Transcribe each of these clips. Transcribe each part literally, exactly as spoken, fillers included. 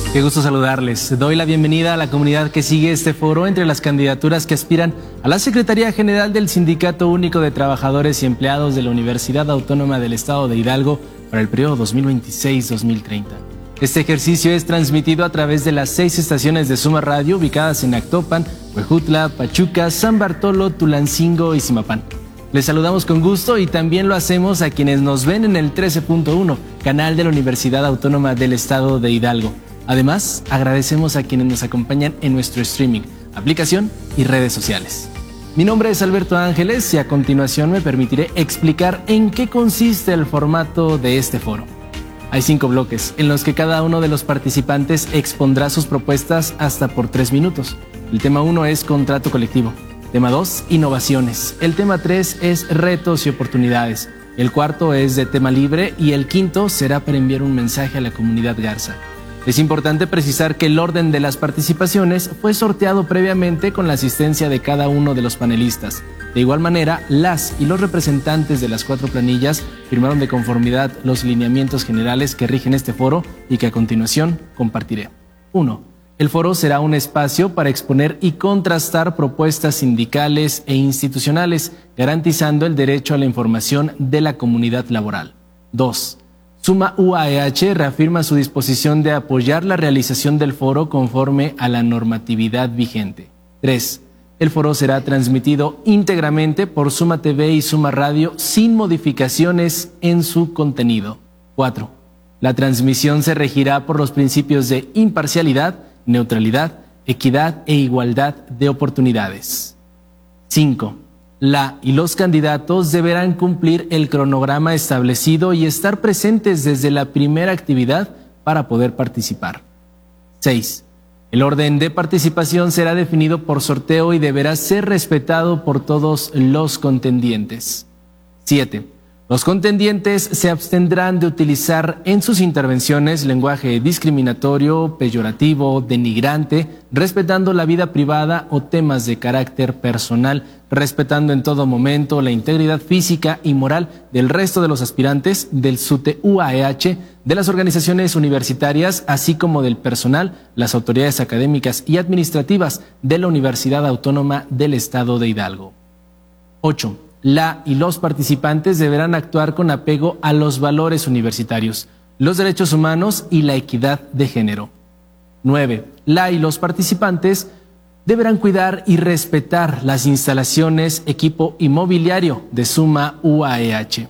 Qué gusto saludarles. Doy la bienvenida a la comunidad que sigue este foro entre las candidaturas que aspiran a la Secretaría General del Sindicato Único de Trabajadores y Empleados de la Universidad Autónoma del Estado de Hidalgo para el periodo dos mil veintiséis a dos mil treinta. Este ejercicio es transmitido a través de las seis estaciones de Suma Radio ubicadas en Actopan, Huejutla, Pachuca, San Bartolo, Tulancingo y Zimapán. Les saludamos con gusto y también lo hacemos a quienes nos ven en el trece punto uno, canal de la Universidad Autónoma del Estado de Hidalgo. Además, agradecemos a quienes nos acompañan en nuestro streaming, aplicación y redes sociales. Mi nombre es Alberto Ángeles y a continuación me permitiré explicar en qué consiste el formato de este foro. Hay cinco bloques en los que cada uno de los participantes expondrá sus propuestas hasta por tres minutos. El tema uno es contrato colectivo. Tema dos, innovaciones. El tema tres es retos y oportunidades. El cuarto es de tema libre y el quinto será para enviar un mensaje a la comunidad Garza. Es importante precisar que el orden de las participaciones fue sorteado previamente con la asistencia de cada uno de los panelistas. De igual manera, las y los representantes de las cuatro planillas firmaron de conformidad los lineamientos generales que rigen este foro y que a continuación compartiré. uno. El foro será un espacio para exponer y contrastar propuestas sindicales e institucionales, garantizando el derecho a la información de la comunidad laboral. dos. Suma U A E H reafirma su disposición de apoyar la realización del foro conforme a la normatividad vigente. tres. El foro será transmitido íntegramente por Suma T V y Suma Radio sin modificaciones en su contenido. cuatro. La transmisión se regirá por los principios de imparcialidad, neutralidad, equidad e igualdad de oportunidades. cinco. La y los candidatos deberán cumplir el cronograma establecido y estar presentes desde la primera actividad para poder participar. seis. El orden de participación será definido por sorteo y deberá ser respetado por todos los contendientes. siete. Los contendientes se abstendrán de utilizar en sus intervenciones lenguaje discriminatorio, peyorativo, denigrante, respetando la vida privada o temas de carácter personal, respetando en todo momento la integridad física y moral del resto de los aspirantes del SUTE U A E H, de las organizaciones universitarias, así como del personal, las autoridades académicas y administrativas de la Universidad Autónoma del Estado de Hidalgo. ocho. La y los participantes deberán actuar con apego a los valores universitarios, los derechos humanos y la equidad de género. nueve. La y los participantes deberán cuidar y respetar las instalaciones, equipo inmobiliario de Suma U A E H.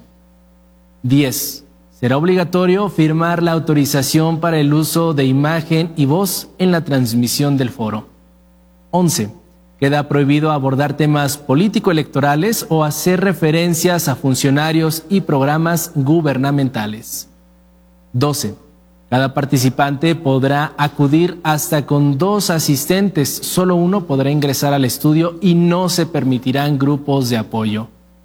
diez. Será obligatorio firmar la autorización para el uso de imagen y voz en la transmisión del foro. once. Queda prohibido abordar temas político-electorales o hacer referencias a funcionarios y programas gubernamentales. doce. Cada participante podrá acudir hasta con dos asistentes. Solo uno podrá ingresar al estudio y no se permitirán grupos de apoyo.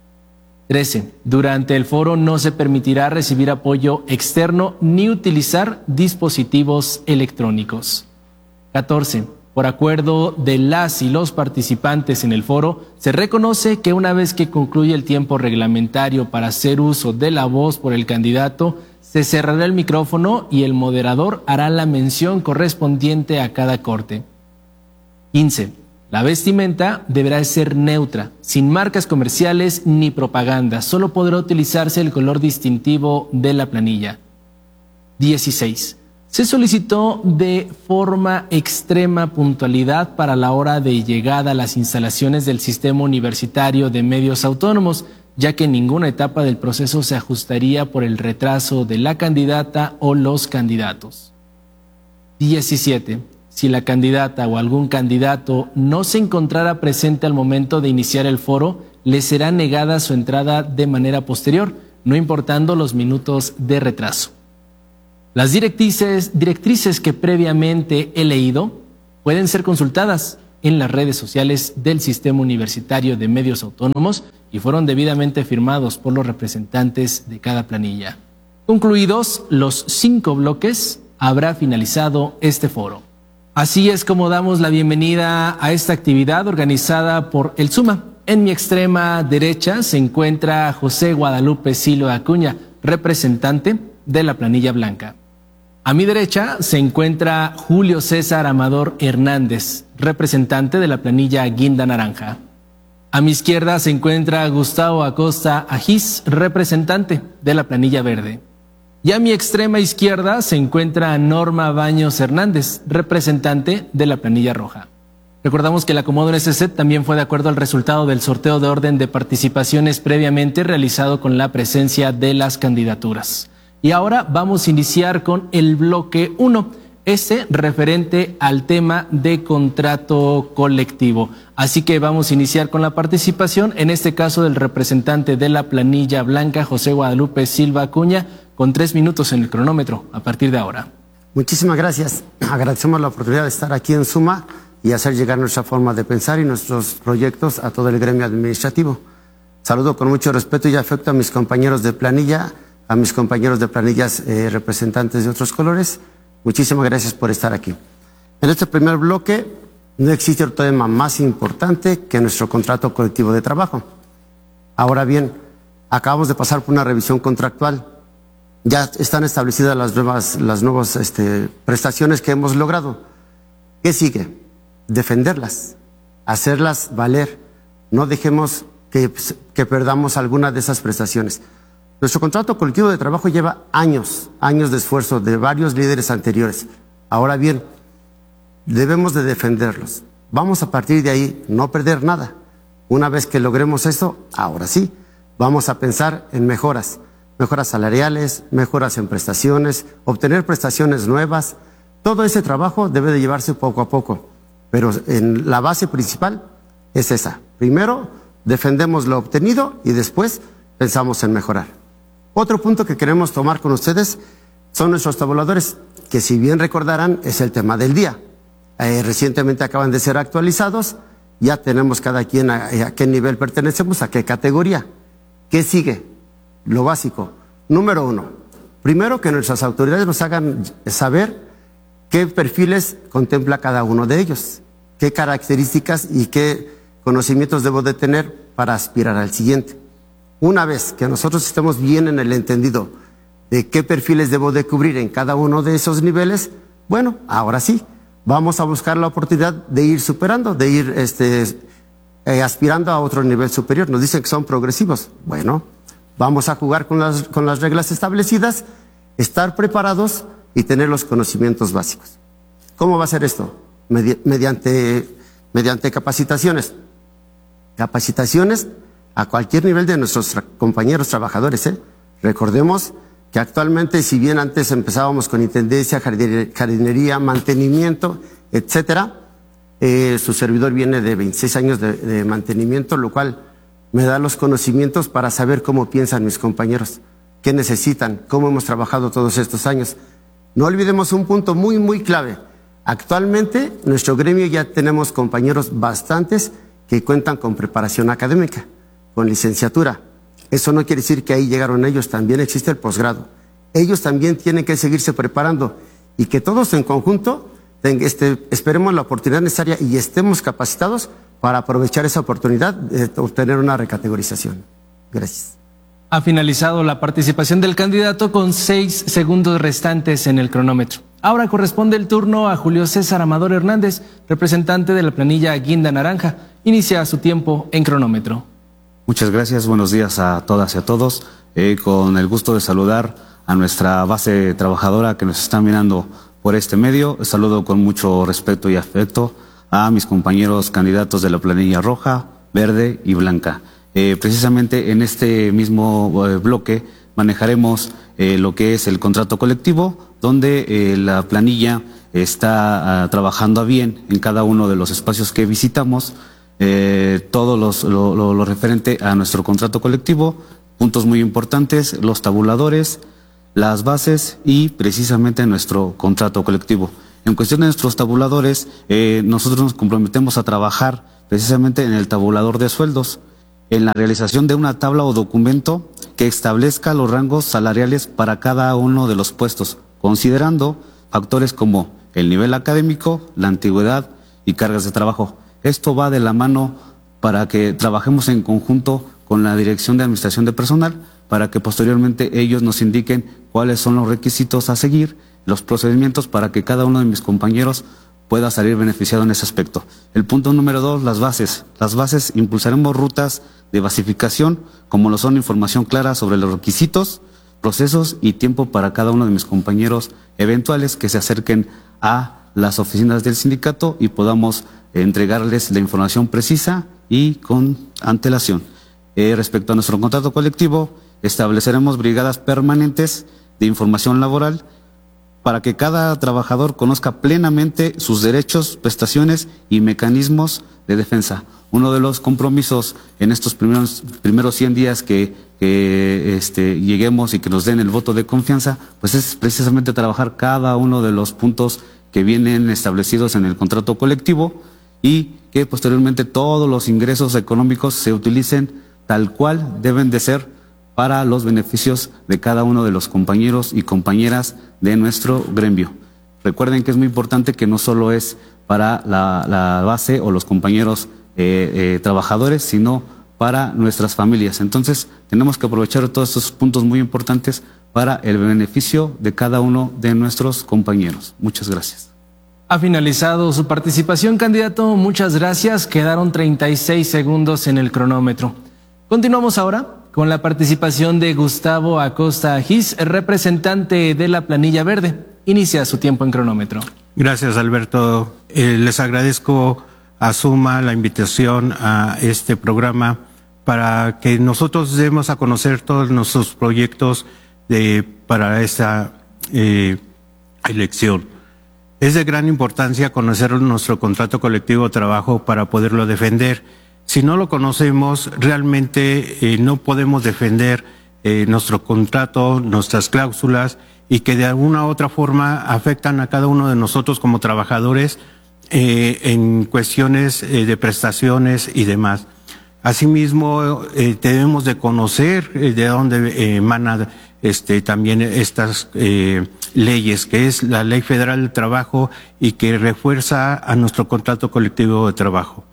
trece. Durante el foro no se permitirá recibir apoyo externo ni utilizar dispositivos electrónicos. catorce. Por acuerdo de las y los participantes en el foro, se reconoce que una vez que concluye el tiempo reglamentario para hacer uso de la voz por el candidato, se cerrará el micrófono y el moderador hará la mención correspondiente a cada corte. quince. La vestimenta deberá ser neutra, sin marcas comerciales ni propaganda. Solo podrá utilizarse el color distintivo de la planilla. dieciséis. Se solicitó de forma extrema puntualidad para la hora de llegada a las instalaciones del Sistema Universitario de Medios Autónomos, ya que ninguna etapa del proceso se ajustaría por el retraso de la candidata o los candidatos. diecisiete. Si la candidata o algún candidato no se encontrara presente al momento de iniciar el foro, le será negada su entrada de manera posterior, no importando los minutos de retraso. Las directrices, directrices que previamente he leído pueden ser consultadas en las redes sociales del Sistema Universitario de Medios Autónomos y fueron debidamente firmados por los representantes de cada planilla. Concluidos los cinco bloques, habrá finalizado este foro. Así es como damos la bienvenida a esta actividad organizada por el SUMA. En mi extrema derecha se encuentra José Guadalupe Silo Acuña, representante de la planilla blanca. A mi derecha se encuentra Julio César Amador Hernández, representante de la planilla Guinda Naranja. A mi izquierda se encuentra Gustavo Acosta Ajís, representante de la planilla verde. Y a mi extrema izquierda se encuentra Norma Baños Hernández, representante de la planilla roja. Recordamos que el acomodo en este set también fue de acuerdo al resultado del sorteo de orden de participaciones previamente realizado con la presencia de las candidaturas. Y ahora vamos a iniciar con el bloque uno, este referente al tema de contrato colectivo. Así que vamos a iniciar con la participación, en este caso del representante de la planilla blanca, José Guadalupe Silva Acuña, con tres minutos en el cronómetro a partir de ahora. Muchísimas gracias. Agradecemos la oportunidad de estar aquí en Suma y hacer llegar nuestra forma de pensar y nuestros proyectos a todo el gremio administrativo. Saludo con mucho respeto y afecto a mis compañeros de planilla, a mis compañeros de planillas eh, representantes de otros colores. Muchísimas gracias por estar aquí. En este primer bloque no existe otro tema más importante que nuestro contrato colectivo de trabajo. Ahora bien, acabamos de pasar por una revisión contractual. Ya están establecidas las nuevas, las nuevas este, prestaciones que hemos logrado. ¿Qué sigue? Defenderlas, hacerlas valer. No dejemos que, que perdamos alguna de esas prestaciones. Nuestro contrato colectivo de trabajo lleva años, años de esfuerzo de varios líderes anteriores. Ahora bien, debemos de defenderlos. Vamos a partir de ahí no perder nada. Una vez que logremos eso, ahora sí, vamos a pensar en mejoras. Mejoras salariales, mejoras en prestaciones, obtener prestaciones nuevas. Todo ese trabajo debe de llevarse poco a poco. Pero en la base principal es esa. Primero, defendemos lo obtenido y después pensamos en mejorar. Otro punto que queremos tomar con ustedes son nuestros tabuladores, que si bien recordarán es el tema del día. Eh, recientemente acaban de ser actualizados, ya tenemos cada quien a, a qué nivel pertenecemos, a qué categoría. ¿Qué sigue? Lo básico. Número uno, primero que nuestras autoridades nos hagan saber qué perfiles contempla cada uno de ellos, qué características y qué conocimientos debo de tener para aspirar al siguiente. Una vez que nosotros estemos bien en el entendido de qué perfiles debo de cubrir en cada uno de esos niveles, bueno, ahora sí, vamos a buscar la oportunidad de ir superando, de ir este, eh, aspirando a otro nivel superior. Nos dicen que son progresivos. Bueno, vamos a jugar con las, con las reglas establecidas, estar preparados y tener los conocimientos básicos. ¿Cómo va a ser esto? Medi- mediante, mediante capacitaciones. Capacitaciones a cualquier nivel de nuestros tra- compañeros trabajadores, ¿eh? Recordemos que actualmente, si bien antes empezábamos con intendencia, jardinería, jardinería mantenimiento, etcétera, eh, su servidor viene de veintiséis años de, de mantenimiento, lo cual me da los conocimientos para saber cómo piensan mis compañeros, qué necesitan, cómo hemos trabajado todos estos años. No olvidemos un punto muy, muy clave. Actualmente, nuestro gremio ya tenemos compañeros bastantes que cuentan con preparación académica, con licenciatura. Eso no quiere decir que ahí llegaron ellos, también existe el posgrado. Ellos también tienen que seguirse preparando y que todos en conjunto este, esperemos la oportunidad necesaria y estemos capacitados para aprovechar esa oportunidad de obtener una recategorización. Gracias. Ha finalizado la participación del candidato con seis segundos restantes en el cronómetro. Ahora corresponde el turno a Julio César Amador Hernández, representante de la planilla Guinda Naranja. Inicia su tiempo en cronómetro. Muchas gracias, buenos días a todas y a todos. Eh, con el gusto de saludar a nuestra base trabajadora que nos está mirando por este medio. Saludo con mucho respeto y afecto a mis compañeros candidatos de la planilla roja, verde y blanca. Eh, precisamente en este mismo eh, bloque manejaremos eh, lo que es el contrato colectivo, donde eh, la planilla está uh, trabajando a bien en cada uno de los espacios que visitamos. Eh, todo los, lo, lo, lo referente a nuestro contrato colectivo, puntos muy importantes, los tabuladores, las bases y precisamente nuestro contrato colectivo. En cuestión de nuestros tabuladores, eh, nosotros nos comprometemos a trabajar precisamente en el tabulador de sueldos, en la realización de una tabla o documento que establezca los rangos salariales para cada uno de los puestos, considerando factores como el nivel académico, la antigüedad y cargas de trabajo. Esto va de la mano para que trabajemos en conjunto con la Dirección de Administración de Personal para que posteriormente ellos nos indiquen cuáles son los requisitos a seguir los procedimientos para que cada uno de mis compañeros pueda salir beneficiado en ese aspecto. El punto número dos, las bases. Las bases, impulsaremos rutas de basificación, como lo son información clara sobre los requisitos, procesos y tiempo para cada uno de mis compañeros eventuales que se acerquen a las oficinas del sindicato y podamos eh, entregarles la información precisa y con antelación. Eh, respecto a nuestro contrato colectivo, estableceremos brigadas permanentes de información laboral para que cada trabajador conozca plenamente sus derechos, prestaciones y mecanismos de defensa. Uno de los compromisos en estos primeros, primeros cien días que, que este, lleguemos y que nos den el voto de confianza, pues es precisamente trabajar cada uno de los puntos que vienen establecidos en el contrato colectivo y que posteriormente todos los ingresos económicos se utilicen tal cual deben de ser para los beneficios de cada uno de los compañeros y compañeras de nuestro gremio. Recuerden que es muy importante que no solo es para la, la base o los compañeros eh, eh, trabajadores, sino para nuestras familias. Entonces, tenemos que aprovechar todos estos puntos muy importantes para el beneficio de cada uno de nuestros compañeros. Muchas gracias. Ha finalizado su participación, candidato. Muchas gracias. Quedaron treinta y seis segundos en el cronómetro. Continuamos ahora con la participación de Gustavo Acosta Gis, representante de la Planilla Verde. Inicia su tiempo en cronómetro. Gracias, Alberto. Eh, les agradezco a Suma la invitación a este programa para que nosotros demos a conocer todos nuestros proyectos de, para esta eh, elección. Es de gran importancia conocer nuestro contrato colectivo de trabajo para poderlo defender. Si no lo conocemos, realmente eh, no podemos defender eh, nuestro contrato, nuestras cláusulas, y que de alguna u otra forma afectan a cada uno de nosotros como trabajadores eh, en cuestiones eh, de prestaciones y demás. Asimismo, eh, debemos de conocer eh, de dónde eh, emanan este, también estas eh, leyes, que es la Ley Federal del Trabajo y que refuerza a nuestro contrato colectivo de trabajo.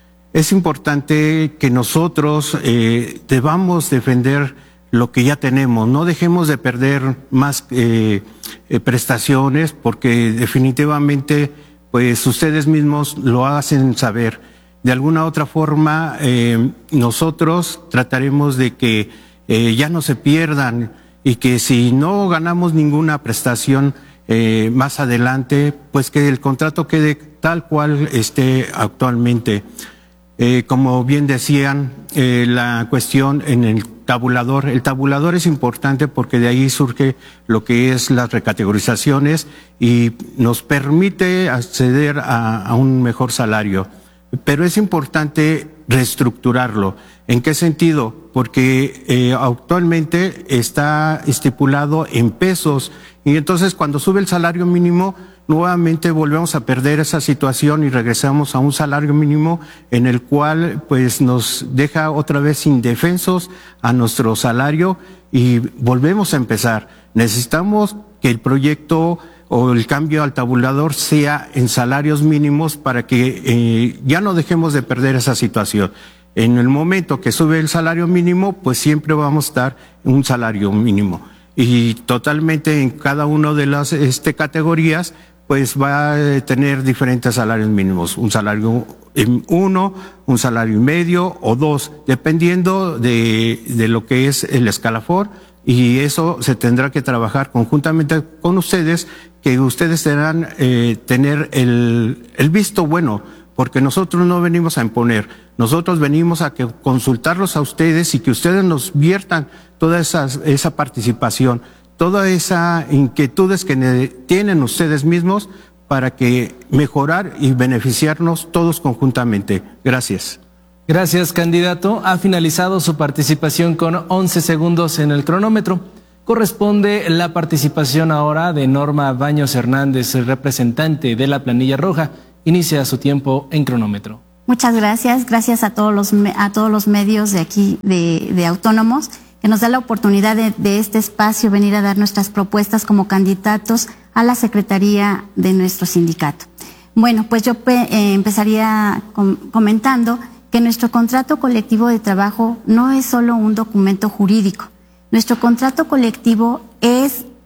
Es importante que nosotros eh, debamos defender lo que ya tenemos, no dejemos de perder más eh, eh, prestaciones, porque definitivamente pues ustedes mismos lo hacen saber. De alguna otra forma eh, nosotros trataremos de que eh, ya no se pierdan y que si no ganamos ninguna prestación eh, más adelante, pues que el contrato quede tal cual esté actualmente. Eh, como bien decían, eh, la cuestión en el tabulador, el tabulador es importante porque de ahí surge lo que es las recategorizaciones y nos permite acceder a, a un mejor salario. Pero es importante reestructurarlo. ¿En qué sentido? Porque eh, actualmente está estipulado en pesos y entonces cuando sube el salario mínimo, nuevamente volvemos a perder esa situación y regresamos a un salario mínimo en el cual pues nos deja otra vez indefensos a nuestro salario y volvemos a empezar. Necesitamos que el proyecto o el cambio al tabulador sea en salarios mínimos para que eh, ya no dejemos de perder esa situación. En el momento que sube el salario mínimo, pues siempre vamos a estar en un salario mínimo. Y totalmente en cada una de las este, categorías, pues va a tener diferentes salarios mínimos. Un salario uno, un salario y medio o dos, dependiendo de, de lo que es el escalafón. Y eso se tendrá que trabajar conjuntamente con ustedes, que ustedes tendrán eh, tener el, el visto bueno, porque nosotros no venimos a imponer, nosotros venimos a que consultarlos a ustedes y que ustedes nos viertan toda esa, esa participación, todas esas inquietudes que tienen ustedes mismos para que mejorar y beneficiarnos todos conjuntamente. Gracias. Gracias, candidato. Ha finalizado su participación con once segundos en el cronómetro. Corresponde la participación ahora de Norma Baños Hernández, representante de la Planilla Roja. Inicia su tiempo en cronómetro. Muchas gracias. Gracias a todos los, a todos los medios de aquí, de, de Autónomos, que nos da la oportunidad de, de este espacio venir a dar nuestras propuestas como candidatos a la Secretaría de nuestro sindicato. Bueno, pues yo eh, empezaría com comentando que nuestro contrato colectivo de trabajo no es solo un documento jurídico. Nuestro contrato colectivo es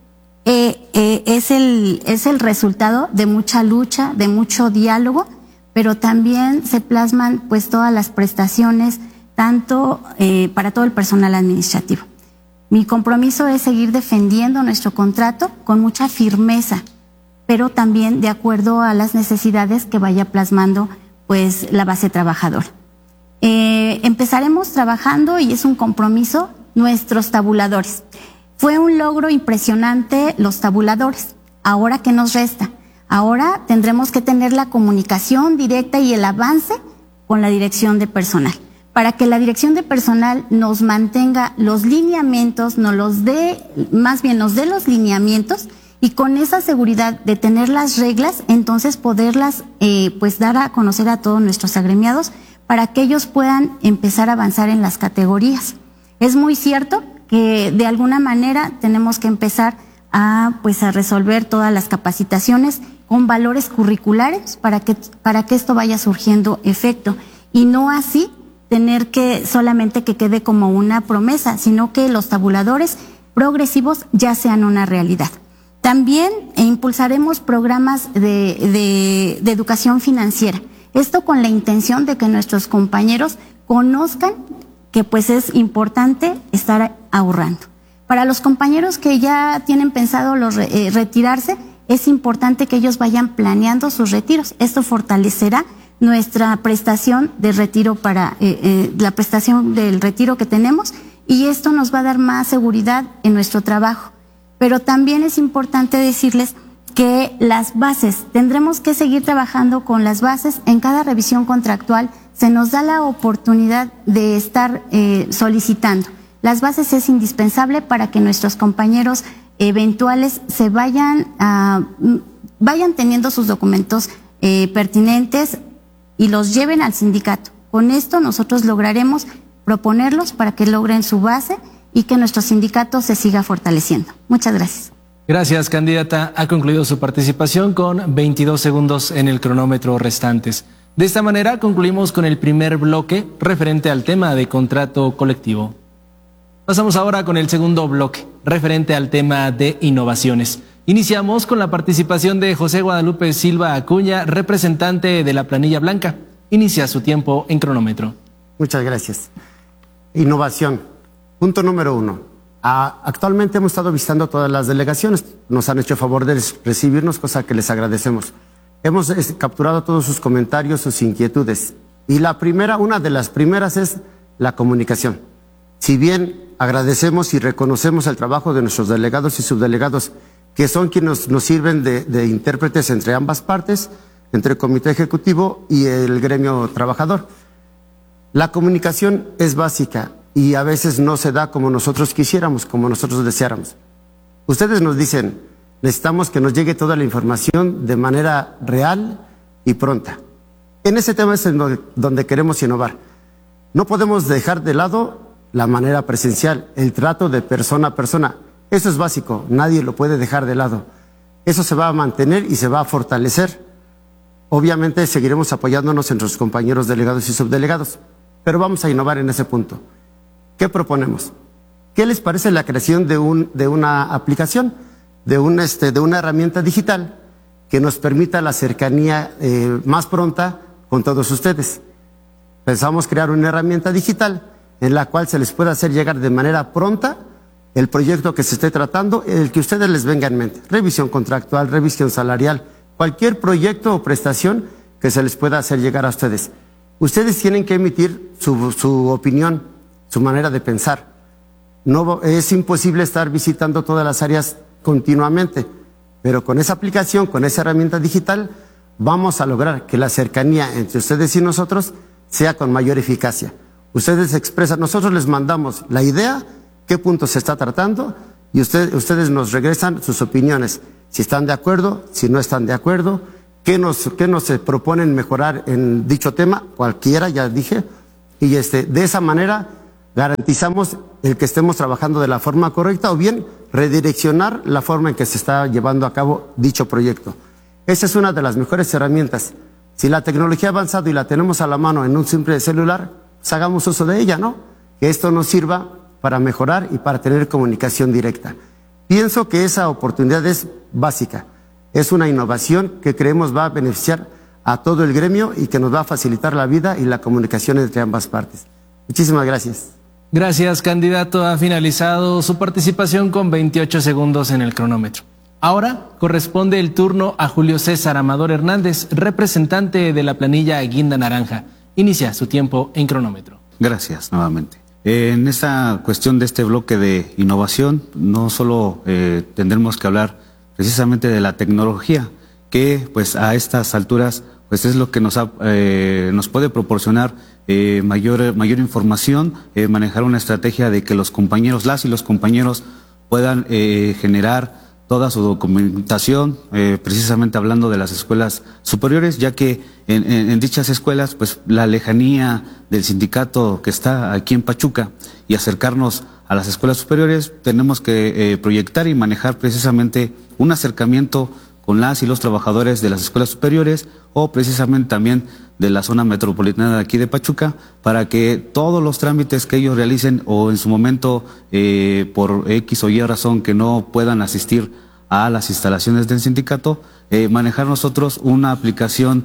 eh, eh, es, el, es el resultado de mucha lucha, de mucho diálogo, pero también se plasman pues todas las prestaciones, tanto eh, para todo el personal administrativo. Mi compromiso es seguir defendiendo nuestro contrato con mucha firmeza, pero también de acuerdo a las necesidades que vaya plasmando pues la base trabajadora. Eh, empezaremos trabajando, y es un compromiso, nuestros tabuladores. Fue un logro impresionante los tabuladores. Ahora, ¿qué nos resta? Ahora tendremos que tener la comunicación directa y el avance con la dirección de personal, para que la dirección de personal nos mantenga los lineamientos, nos los dé, más bien nos dé los lineamientos, y con esa seguridad de tener las reglas, entonces poderlas eh, pues dar a conocer a todos nuestros agremiados para que ellos puedan empezar a avanzar en las categorías. Es muy cierto que de alguna manera tenemos que empezar a pues a resolver todas las capacitaciones con valores curriculares para que para que esto vaya surgiendo efecto, y no así tener que solamente que quede como una promesa, sino que los tabuladores progresivos ya sean una realidad. También impulsaremos programas de, de, de educación financiera. Esto con la intención de que nuestros compañeros conozcan que pues es importante estar ahorrando. Para los compañeros que ya tienen pensado los, eh, retirarse, es importante que ellos vayan planeando sus retiros. Esto fortalecerá nuestra prestación de retiro para eh, eh, la prestación del retiro que tenemos, y esto nos va a dar más seguridad en nuestro trabajo. Pero también es importante decirles que las bases, tendremos que seguir trabajando con las bases. En cada revisión contractual se nos da la oportunidad de estar eh, solicitando. Las bases es indispensable para que nuestros compañeros eventuales se vayan, a, vayan teniendo sus documentos eh, pertinentes y los lleven al sindicato. Con esto nosotros lograremos proponerlos para que logren su base y que nuestro sindicato se siga fortaleciendo. Muchas gracias. Gracias, candidata. Ha concluido su participación con veintidós segundos en el cronómetro restantes. De esta manera concluimos con el primer bloque referente al tema de contrato colectivo. Pasamos ahora con el segundo bloque referente al tema de innovaciones. Iniciamos con la participación de José Guadalupe Silva Acuña, representante de la Planilla Blanca. Inicia su tiempo en cronómetro. Muchas gracias. Innovación. Punto número uno. Ah, actualmente hemos estado visitando todas las delegaciones. Nos han hecho favor de recibirnos, cosa que les agradecemos. Hemos es, capturado todos sus comentarios, sus inquietudes. Y la primera, una de las primeras es la comunicación. Si bien agradecemos y reconocemos el trabajo de nuestros delegados y subdelegados, que son quienes nos, nos sirven de, de intérpretes entre ambas partes, entre el comité ejecutivo y el gremio trabajador. La comunicación es básica y a veces no se da como nosotros quisiéramos, como nosotros deseáramos. Ustedes nos dicen, necesitamos que nos llegue toda la información de manera real y pronta. En ese tema es en donde queremos innovar. No podemos dejar de lado la manera presencial, el trato de persona a persona. Eso es básico, nadie lo puede dejar de lado. Eso se va a mantener y se va a fortalecer. Obviamente seguiremos apoyándonos entre los compañeros delegados y subdelegados, pero vamos a innovar en ese punto. ¿Qué proponemos? ¿Qué les parece la creación de, un, de una aplicación, de, un, este, de una herramienta digital que nos permita la cercanía eh, más pronta con todos ustedes? Pensamos crear una herramienta digital en la cual se les pueda hacer llegar de manera pronta el proyecto que se esté tratando, el que a ustedes les venga en mente. Revisión contractual, revisión salarial, cualquier proyecto o prestación que se les pueda hacer llegar a ustedes. Ustedes tienen que emitir su, su opinión, su manera de pensar. No es imposible estar visitando todas las áreas continuamente, pero con esa aplicación, con esa herramienta digital, vamos a lograr que la cercanía entre ustedes y nosotros sea con mayor eficacia. Ustedes expresan, nosotros les mandamos la idea, qué punto se está tratando, y usted, ustedes nos regresan sus opiniones, si están de acuerdo, si no están de acuerdo, qué nos, qué nos proponen mejorar en dicho tema, cualquiera, ya dije, y este, de esa manera garantizamos el que estemos trabajando de la forma correcta o bien redireccionar la forma en que se está llevando a cabo dicho proyecto. Esa es una de las mejores herramientas. Si la tecnología ha avanzado y la tenemos a la mano en un simple celular, pues hagamos uso de ella, ¿no? Que esto nos sirva para mejorar y para tener comunicación directa. Pienso que esa oportunidad es básica, es una innovación que creemos va a beneficiar a todo el gremio y que nos va a facilitar la vida y la comunicación entre ambas partes. Muchísimas gracias. Gracias, candidato. Ha finalizado su participación con veintiocho segundos en el cronómetro. Ahora corresponde el turno a Julio César Amador Hernández, representante de la planilla Guinda Naranja. Inicia su tiempo en cronómetro. Gracias, nuevamente. En esta cuestión de este bloque de innovación, no solo eh, tendremos que hablar precisamente de la tecnología, que pues a estas alturas pues es lo que nos, ha, eh, nos puede proporcionar eh, mayor, mayor información, eh, manejar una estrategia de que los compañeros, las y los compañeros puedan eh, generar toda su documentación, eh, precisamente hablando de las escuelas superiores, ya que en, en, en dichas escuelas, pues la lejanía del sindicato que está aquí en Pachuca y acercarnos a las escuelas superiores, tenemos que eh, proyectar y manejar precisamente un acercamiento con las y los trabajadores de las escuelas superiores o precisamente también de la zona metropolitana de aquí de Pachuca, para que todos los trámites que ellos realicen o en su momento eh, por X o Y razón que no puedan asistir a las instalaciones del sindicato, eh, manejar nosotros una aplicación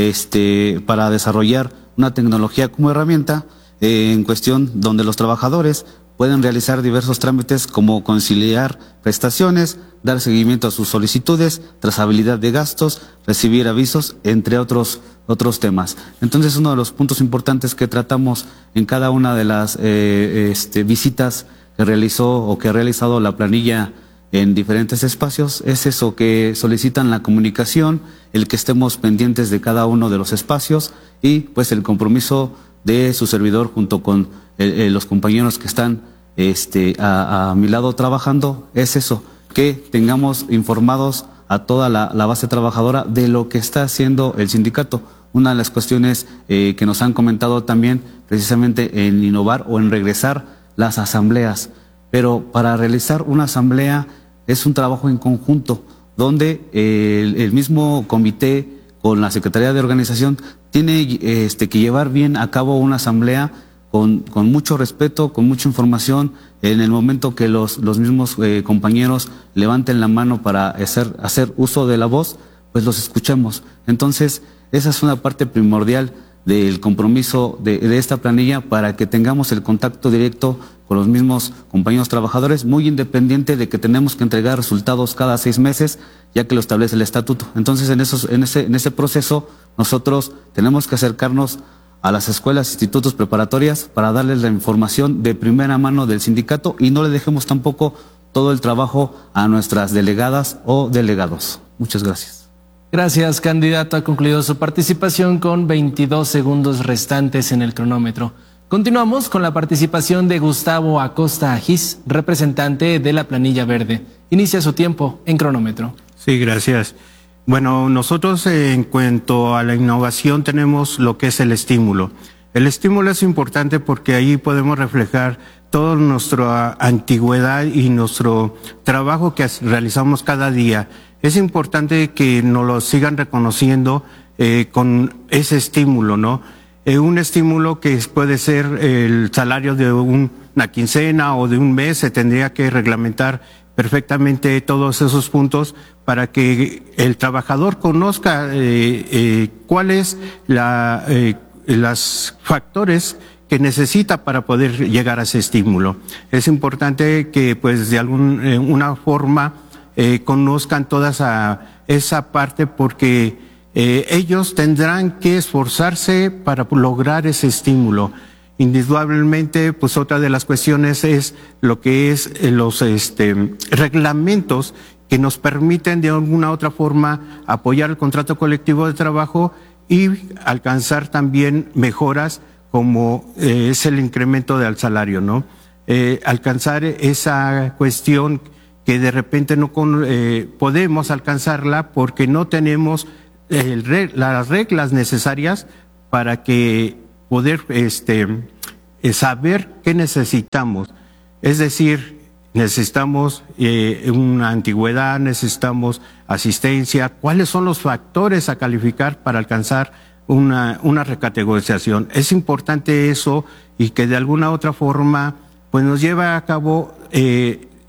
este, para desarrollar una tecnología como herramienta eh, en cuestión donde los trabajadores pueden realizar diversos trámites como conciliar prestaciones, dar seguimiento a sus solicitudes, trazabilidad de gastos, recibir avisos, entre otros otros temas. Entonces, uno de los puntos importantes que tratamos en cada una de las eh, este, visitas que realizó o que ha realizado la planilla en diferentes espacios es eso, que solicitan la comunicación, el que estemos pendientes de cada uno de los espacios y pues el compromiso de su servidor junto con eh, eh, los compañeros que están este, a, a mi lado trabajando, es eso, que tengamos informados a toda la, la base trabajadora de lo que está haciendo el sindicato. Una de las cuestiones eh, que nos han comentado también precisamente en innovar o en regresar las asambleas, pero para realizar una asamblea es un trabajo en conjunto, donde eh, el, el mismo comité con la Secretaría de Organización tiene este, que llevar bien a cabo una asamblea con, con mucho respeto, con mucha información. En el momento que los, los mismos eh, compañeros levanten la mano para hacer, hacer uso de la voz, pues los escuchemos. Entonces, esa es una parte primordial del compromiso de, de esta planilla para que tengamos el contacto directo con los mismos compañeros trabajadores, muy independiente de que tenemos que entregar resultados cada seis meses, ya que lo establece el estatuto. Entonces, en, esos, en, ese, en ese proceso, nosotros tenemos que acercarnos a las escuelas, institutos preparatorias para darles la información de primera mano del sindicato y no le dejemos tampoco todo el trabajo a nuestras delegadas o delegados. Muchas gracias. Gracias, candidato. Ha concluido su participación con veintidós segundos restantes en el cronómetro. Continuamos con la participación de Gustavo Acosta Agis, representante de la planilla verde. Inicia su tiempo en cronómetro. Sí, gracias. Bueno, nosotros eh, en cuanto a la innovación tenemos lo que es el estímulo. El estímulo es importante porque ahí podemos reflejar toda nuestra antigüedad y nuestro trabajo que realizamos cada día. Es importante que nos lo sigan reconociendo eh, con ese estímulo, ¿no? Eh, un estímulo que puede ser el salario de un, una quincena o de un mes, se tendría que reglamentar perfectamente todos esos puntos para que el trabajador conozca eh, eh, cuáles la, eh, los factores que necesita para poder llegar a ese estímulo. Es importante que pues de alguna eh, una forma eh, conozcan toda esa, esa parte porque eh, ellos tendrán que esforzarse para lograr ese estímulo. Indudablemente, pues otra de las cuestiones es lo que es eh, los este, reglamentos que nos permiten de alguna otra forma apoyar el contrato colectivo de trabajo y alcanzar también mejoras como eh, es el incremento del salario, ¿no? Eh, alcanzar esa cuestión que de repente no con, eh, podemos alcanzarla porque no tenemos el re, las reglas necesarias para que poder este, saber qué necesitamos. Es decir, necesitamos eh, una antigüedad, necesitamos asistencia, cuáles son los factores a calificar para alcanzar una, una recategorización. Es importante eso y que de alguna otra forma pues nos lleva a cabo eh,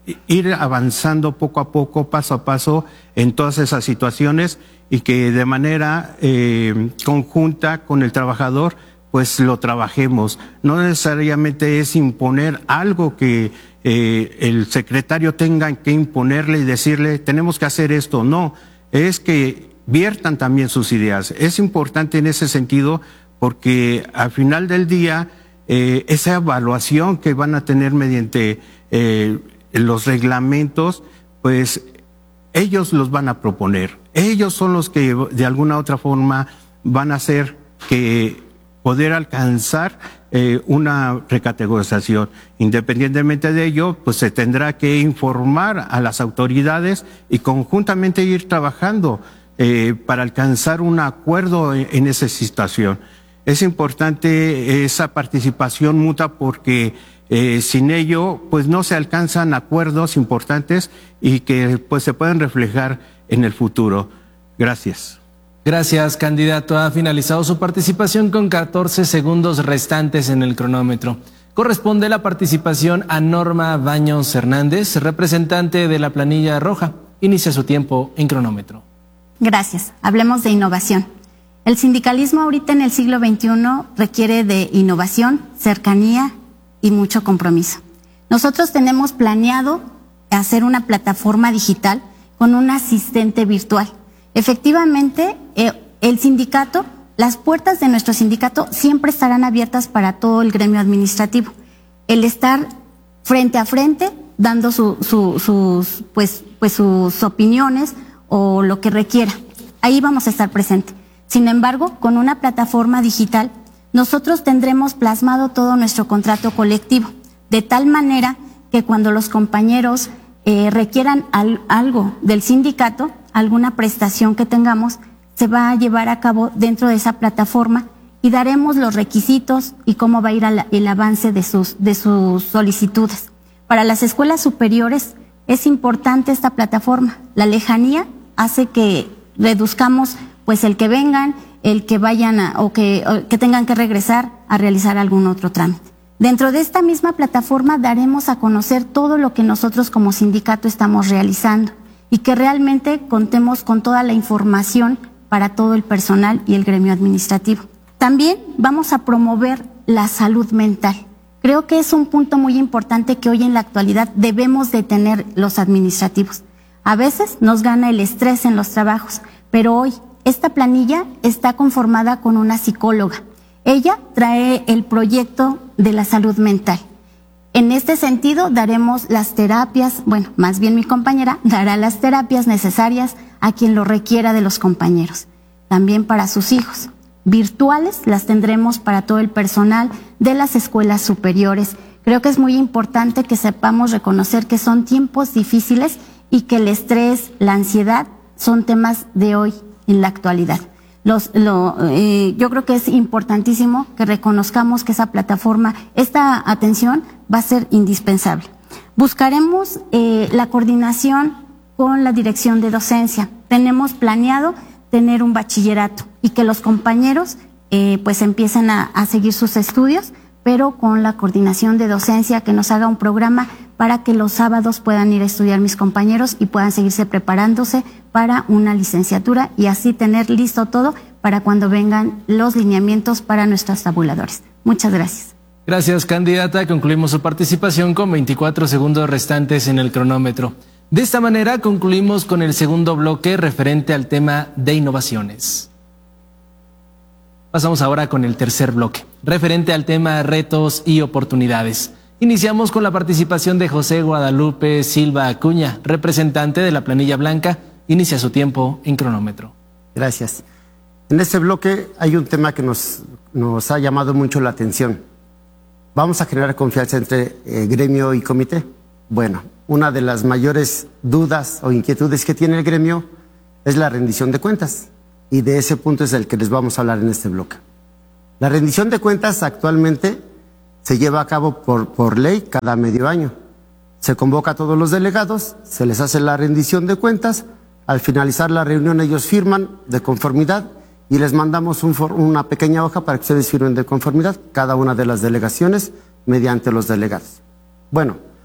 ir avanzando poco a poco, paso a paso, en todas esas situaciones y que de manera eh, conjunta con el trabajador, pues lo trabajemos. No necesariamente es imponer algo que eh, el secretario tenga que imponerle y decirle, tenemos que hacer esto. No, es que viertan también sus ideas. Es importante en ese sentido porque al final del día, eh, esa evaluación que van a tener mediante eh, los reglamentos, pues ellos los van a proponer. Ellos son los que de alguna u otra forma van a hacer que poder alcanzar eh, una recategorización. Independientemente de ello, pues se tendrá que informar a las autoridades y conjuntamente ir trabajando eh, para alcanzar un acuerdo en, en esa situación. Es importante esa participación mutua porque eh, sin ello, pues no se alcanzan acuerdos importantes y que pues se pueden reflejar en el futuro. Gracias. Gracias, candidato. Ha finalizado su participación con catorce segundos restantes en el cronómetro. Corresponde la participación a Norma Baños Hernández, representante de la planilla roja. Inicia su tiempo en cronómetro. Gracias. Hablemos de innovación. El sindicalismo ahorita en el siglo veintiuno requiere de innovación, cercanía y mucho compromiso. Nosotros tenemos planeado hacer una plataforma digital con un asistente virtual. Efectivamente, eh, el sindicato, las puertas de nuestro sindicato siempre estarán abiertas para todo el gremio administrativo. El estar frente a frente, dando su, su, sus, pues, pues sus opiniones o lo que requiera. Ahí vamos a estar presentes. Sin embargo, con una plataforma digital, nosotros tendremos plasmado todo nuestro contrato colectivo, de tal manera que cuando los compañeros eh, requieran al, algo del sindicato, alguna prestación que tengamos, se va a llevar a cabo dentro de esa plataforma y daremos los requisitos y cómo va a ir la, el avance de sus, de sus solicitudes. Para las escuelas superiores es importante esta plataforma. La lejanía hace que reduzcamos pues el que vengan, el que vayan a, o que, o que tengan que regresar a realizar algún otro trámite. Dentro de esta misma plataforma daremos a conocer todo lo que nosotros como sindicato estamos realizando y que realmente contemos con toda la información para todo el personal y el gremio administrativo. También vamos a promover la salud mental. Creo que es un punto muy importante que hoy en la actualidad debemos de tener los administrativos. A veces nos gana el estrés en los trabajos, pero hoy esta planilla está conformada con una psicóloga. Ella trae el proyecto de la salud mental. En este sentido, daremos las terapias, bueno, más bien mi compañera dará las terapias necesarias a quien lo requiera de los compañeros. También para sus hijos. Virtuales las tendremos para todo el personal de las escuelas superiores. Creo que es muy importante que sepamos reconocer que son tiempos difíciles y que el estrés, la ansiedad son temas de hoy en la actualidad. Los, lo, eh, yo creo que es importantísimo que reconozcamos que esa plataforma, esta atención va a ser indispensable. Buscaremos eh, la coordinación con la dirección de docencia. Tenemos planeado tener un bachillerato y que los compañeros eh, pues empiecen a, a seguir sus estudios, pero con la coordinación de docencia, que nos haga un programa para que los sábados puedan ir a estudiar mis compañeros y puedan seguirse preparándose para una licenciatura y así tener listo todo para cuando vengan los lineamientos para nuestros tabuladores. Muchas gracias. Gracias, candidata. Concluimos su participación con veinticuatro segundos restantes en el cronómetro. De esta manera concluimos con el segundo bloque referente al tema de innovaciones. Pasamos ahora con el tercer bloque, referente al tema retos y oportunidades. Iniciamos con la participación de José Guadalupe Silva Acuña, representante de la planilla blanca. Inicia su tiempo en cronómetro. Gracias. En este bloque hay un tema que nos, nos ha llamado mucho la atención. ¿Vamos a generar confianza entre eh, gremio y comité? Bueno, una de las mayores dudas o inquietudes que tiene el gremio es la rendición de cuentas. Y de ese punto es el que les vamos a hablar en este bloque. La rendición de cuentas actualmente se lleva a cabo por, por ley cada medio año. Se convoca a todos los delegados, se les hace la rendición de cuentas. Al finalizar la reunión ellos firman de conformidad y les mandamos un for, una pequeña hoja para que ustedes firmen de conformidad, cada una de las delegaciones mediante los delegados. Bueno,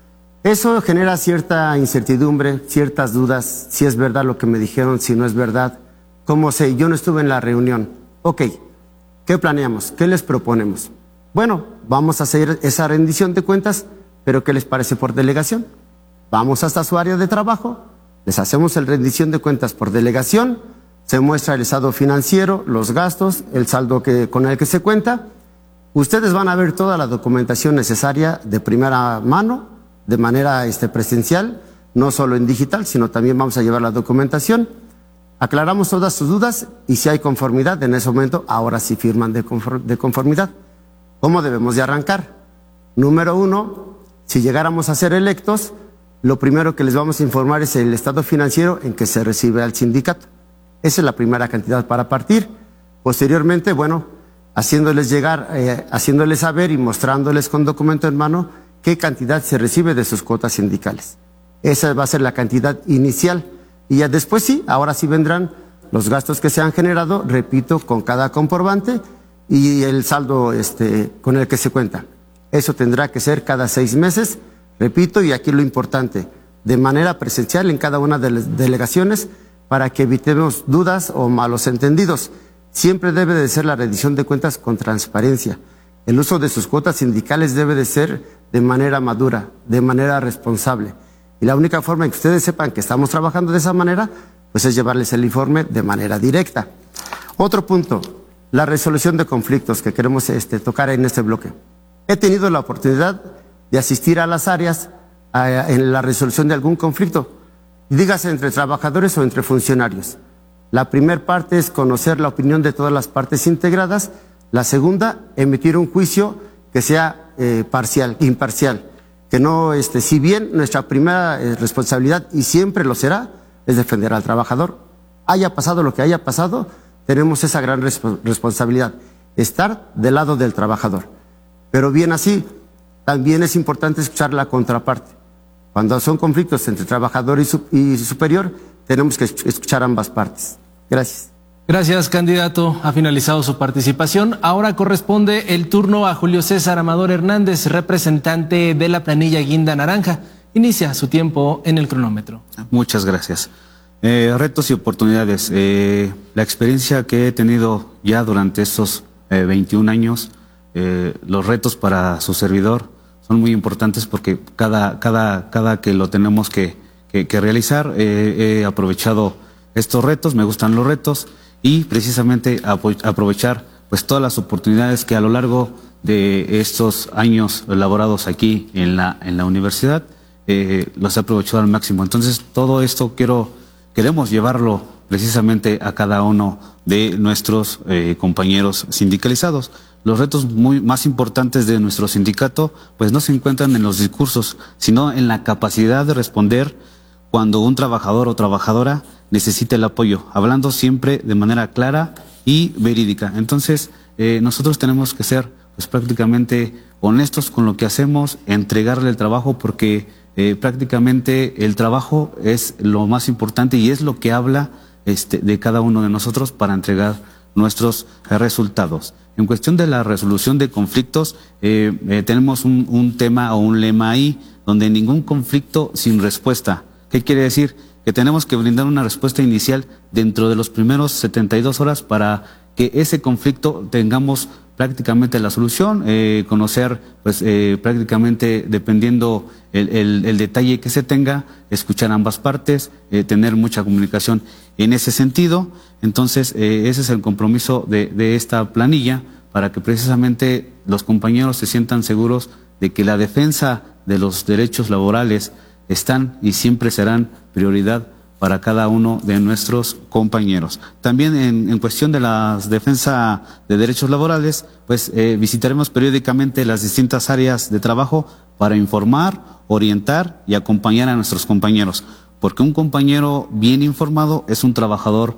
Eso genera cierta incertidumbre, ciertas dudas, si es verdad lo que me dijeron, si no es verdad. ¿Cómo sé? Yo no estuve en la reunión. Ok, ¿qué planeamos? ¿Qué les proponemos? Bueno, vamos a hacer esa rendición de cuentas, pero ¿qué les parece por delegación? Vamos hasta su área de trabajo, les hacemos el rendición de cuentas por delegación, se muestra el estado financiero, los gastos, el saldo que, con el que se cuenta. Ustedes van a ver toda la documentación necesaria de primera mano, de manera este, presencial, no solo en digital, sino también vamos a llevar la documentación. Aclaramos todas sus dudas y si hay conformidad, en ese momento, ahora sí firman de conformidad. ¿Cómo debemos de arrancar? Número uno, si llegáramos a ser electos, lo primero que les vamos a informar es el estado financiero en que se recibe al sindicato. Esa es la primera cantidad para partir. Posteriormente, bueno, haciéndoles llegar, eh, haciéndoles saber y mostrándoles con documento en mano qué cantidad se recibe de sus cuotas sindicales. Esa va a ser la cantidad inicial. Y ya después sí, ahora sí vendrán los gastos que se han generado, repito, con cada comprobante y el saldo este, con el que se cuenta. Eso tendrá que ser cada seis meses, repito, y aquí lo importante, de manera presencial en cada una de las delegaciones para que evitemos dudas o malos entendidos. Siempre debe de ser la rendición de cuentas con transparencia. El uso de sus cuotas sindicales debe de ser de manera madura, de manera responsable. Y la única forma en que ustedes sepan que estamos trabajando de esa manera, pues es llevarles el informe de manera directa. Otro punto, la resolución de conflictos que queremos este, tocar en este bloque. He tenido la oportunidad de asistir a las áreas a, en la resolución de algún conflicto, dígase entre trabajadores o entre funcionarios. La primera parte es conocer la opinión de todas las partes integradas. La segunda, emitir un juicio que sea eh, parcial, imparcial. Que no, este, si bien nuestra primera eh, responsabilidad, y siempre lo será, es defender al trabajador. Haya pasado lo que haya pasado, tenemos esa gran resp responsabilidad, estar del lado del trabajador. Pero bien así, también es importante escuchar la contraparte. Cuando son conflictos entre trabajador y, su y superior, tenemos que escuchar ambas partes. Gracias. Gracias, candidato. Ha finalizado su participación. Ahora corresponde el turno a Julio César Amador Hernández, representante de la planilla Guinda Naranja. Inicia su tiempo en el cronómetro. Muchas gracias. Eh, retos y oportunidades. Eh, la experiencia que he tenido ya durante estos eh, veintiún años, eh, los retos para su servidor son muy importantes porque cada, cada, cada que lo tenemos que, que, que realizar, eh, he aprovechado estos retos, me gustan los retos. Y precisamente aprovechar pues todas las oportunidades que a lo largo de estos años elaborados aquí en la, en la universidad eh, los he aprovechado al máximo. Entonces todo esto quiero, queremos llevarlo precisamente a cada uno de nuestros eh, compañeros sindicalizados. Los retos muy, más importantes de nuestro sindicato pues no se encuentran en los discursos, sino en la capacidad de responder cuando un trabajador o trabajadora necesita el apoyo, hablando siempre de manera clara y verídica. Entonces, eh, nosotros tenemos que ser pues, prácticamente honestos con lo que hacemos, entregarle el trabajo, porque eh, prácticamente el trabajo es lo más importante y es lo que habla este, de cada uno de nosotros para entregar nuestros eh, resultados. En cuestión de la resolución de conflictos, eh, eh, tenemos un, un tema o un lema ahí, donde ningún conflicto sin respuesta. ¿Qué quiere decir? Que tenemos que brindar una respuesta inicial dentro de los primeros setenta y dos horas para que ese conflicto tengamos prácticamente la solución, eh, conocer pues eh, prácticamente dependiendo el, el, el detalle que se tenga, escuchar ambas partes, eh, tener mucha comunicación en ese sentido. Entonces eh, ese es el compromiso de, de esta planilla para que precisamente los compañeros se sientan seguros de que la defensa de los derechos laborales están y siempre serán prioridad para cada uno de nuestros compañeros. También en, en cuestión de la defensa de derechos laborales, pues eh, visitaremos periódicamente las distintas áreas de trabajo para informar, orientar y acompañar a nuestros compañeros, porque un compañero bien informado es un trabajador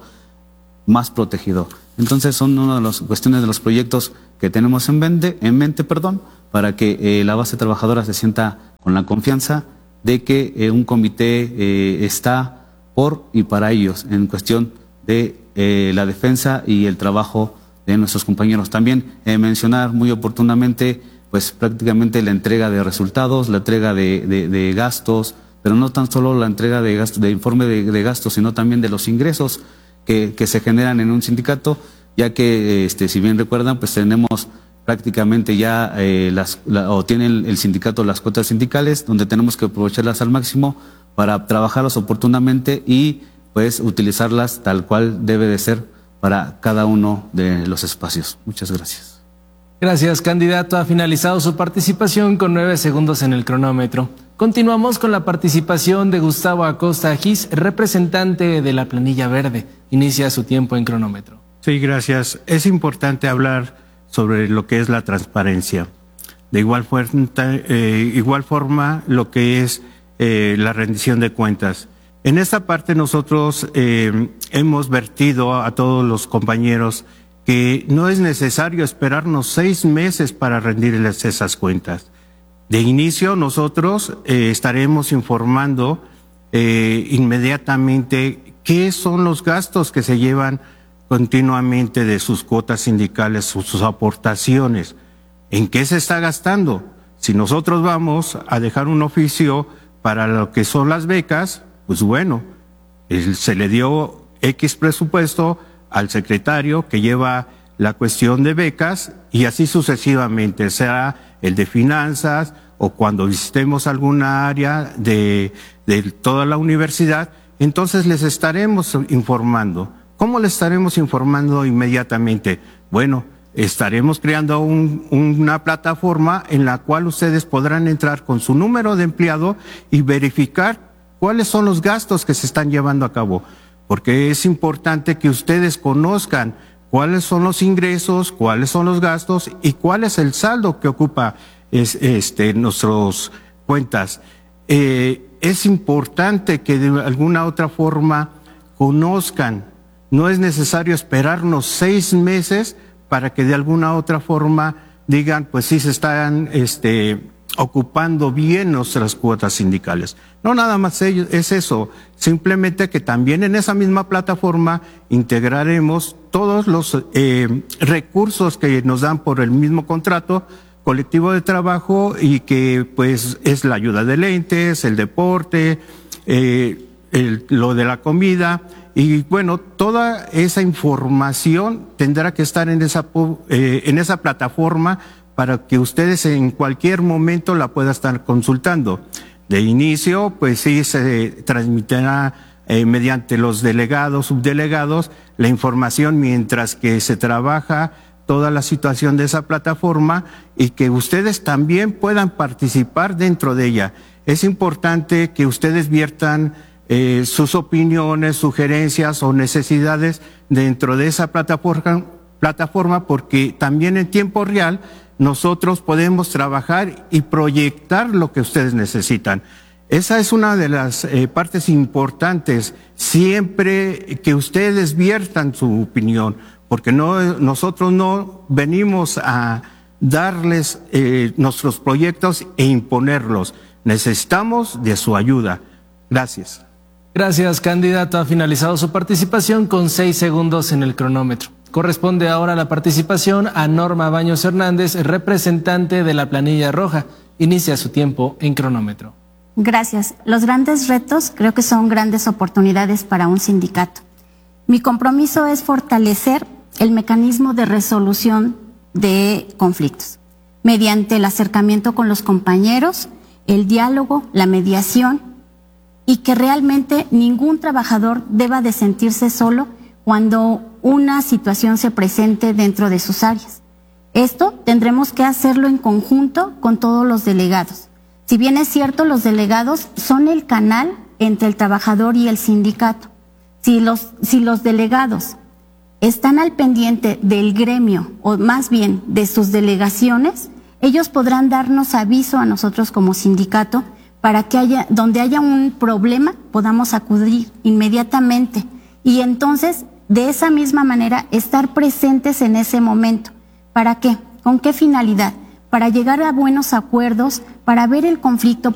más protegido. Entonces son una de las cuestiones de los proyectos que tenemos en mente, en mente perdón, para que eh, la base trabajadora se sienta con la confianza de que eh, un comité eh, está por y para ellos en cuestión de eh, la defensa y el trabajo de nuestros compañeros. También eh, mencionar muy oportunamente pues pues prácticamente la entrega de resultados, la entrega de, de, de gastos, pero no tan solo la entrega de, gasto, de informe de, de gastos, sino también de los ingresos que, que se generan en un sindicato, ya que, este, si bien recuerdan, pues tenemos prácticamente ya, eh, las, la, o tiene el, el sindicato las cuotas sindicales, donde tenemos que aprovecharlas al máximo para trabajarlas oportunamente y pues utilizarlas tal cual debe de ser para cada uno de los espacios. Muchas gracias. Gracias, candidato. Ha finalizado su participación con nueve segundos en el cronómetro. Continuamos con la participación de Gustavo Acosta Gis, representante de la planilla verde. Inicia su tiempo en cronómetro. Sí, gracias. Es importante hablar sobre lo que es la transparencia. De igual, fuerza, eh, igual forma, lo que es eh, la rendición de cuentas. En esta parte nosotros eh, hemos vertido a todos los compañeros que no es necesario esperarnos seis meses para rendirles esas cuentas. De inicio nosotros eh, estaremos informando eh, inmediatamente qué son los gastos que se llevan continuamente de sus cuotas sindicales, sus, sus aportaciones, en qué se está gastando. Si nosotros vamos a dejar un oficio para lo que son las becas, pues bueno, se le dio X presupuesto al secretario que lleva la cuestión de becas y así sucesivamente, sea el de finanzas o cuando visitemos alguna área de, de toda la universidad, entonces les estaremos informando. ¿Cómo les estaremos informando inmediatamente? Bueno, estaremos creando un, una plataforma en la cual ustedes podrán entrar con su número de empleado y verificar cuáles son los gastos que se están llevando a cabo, porque es importante que ustedes conozcan cuáles son los ingresos, cuáles son los gastos y cuál es el saldo que ocupa es, este, nuestras cuentas. Eh, es importante que de alguna otra forma conozcan, no es necesario esperarnos seis meses para que de alguna otra forma digan, pues sí se están este, ocupando bien nuestras cuotas sindicales. No nada más es eso, simplemente que también en esa misma plataforma integraremos todos los eh, recursos que nos dan por el mismo contrato colectivo de trabajo y que pues es la ayuda de lentes, el deporte, eh, el, lo de la comida y bueno, toda esa información tendrá que estar en esa, eh, en esa plataforma para que ustedes en cualquier momento la puedan estar consultando. De inicio, pues sí se transmitirá eh, mediante los delegados, subdelegados, la información mientras que se trabaja toda la situación de esa plataforma y que ustedes también puedan participar dentro de ella. Es importante que ustedes viertan eh, sus opiniones, sugerencias o necesidades dentro de esa plataforma, plataforma porque también en tiempo real nosotros podemos trabajar y proyectar lo que ustedes necesitan. Esa es una de las eh, partes importantes, siempre que ustedes viertan su opinión, porque no, nosotros no venimos a darles eh, nuestros proyectos e imponerlos. Necesitamos de su ayuda. Gracias. Gracias, candidato. Ha finalizado su participación con seis segundos en el cronómetro. Corresponde ahora la participación a Norma Baños Hernández, representante de la planilla roja. Inicia su tiempo en cronómetro. Gracias. Los grandes retos creo que son grandes oportunidades para un sindicato. Mi compromiso es fortalecer el mecanismo de resolución de conflictos mediante el acercamiento con los compañeros, el diálogo, la mediación y que realmente ningún trabajador deba de sentirse solo cuando una situación se presente dentro de sus áreas. Esto tendremos que hacerlo en conjunto con todos los delegados. Si bien es cierto, los delegados son el canal entre el trabajador y el sindicato. Si los, si los delegados están al pendiente del gremio, o más bien de sus delegaciones, ellos podrán darnos aviso a nosotros como sindicato para que haya, donde haya un problema, podamos acudir inmediatamente. Y entonces, de esa misma manera, estar presentes en ese momento. ¿Para qué? ¿Con qué finalidad? Para llegar a buenos acuerdos, para ver el conflicto